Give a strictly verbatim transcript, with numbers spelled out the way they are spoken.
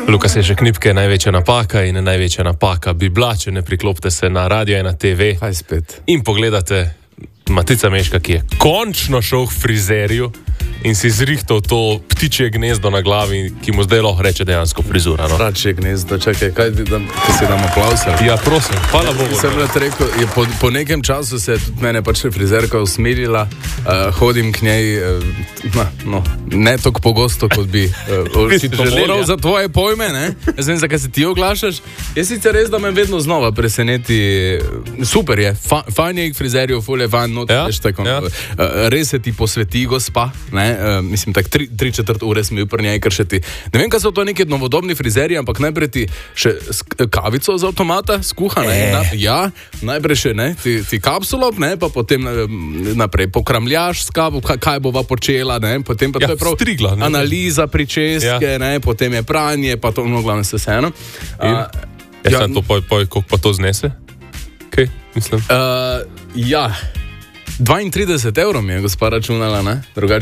Lukas Ježek Knipke, največja napaka in največja napaka bi bila, če ne priklopite se na radio in na te ve in pogledate Matica Meška, ki je končno šel k frizerju in si zrihtal to ptičje gnezdo na glavi, ki mu zdaj lahko reče dejansko frizura. No? Ptičje gnezdo, čakaj, kaj da si dam aplauz? Ja, prosim, hvala Bogu. Sem no. rekel, je po, po nekem času se je tudi mene pač frizerka usmerila, uh, hodim k njej, uh, no, ne tako pogosto, kot bi uh, očitno moral za tvoje pojme, ne? Jaz vem, zakaj se ti oglašaš. Je sicer res, da me vedno znova preseneti, super je, fa, fajn je k frizerju, ful je fajn, no, ja? tako, ja. uh, res se ti posveti, gospa, ne? Uh, mislim, tako tri, tri četrt ure sem bil pri njej kršeti. Ne vem, kaj so to neki novodobni frizerji, ampak najprej ti še kavico z avtomata skuha, ne? Na, ja, najprej še, ne, ti, ti kapsulop, ne, pa potem naprej pokramljaš s kavo, kaj bova počela, ne, potem pa ja, to je prav strigla, ne? Analiza pričeske, ja. ne, potem je pranje, pa to, no, glavno se vseeno. Uh, ja, ja, to poj, poj, koliko pa to znese? Kaj, mislim? Uh, ja, dvaintrideset evrov mi je gospa računala, ne, drugače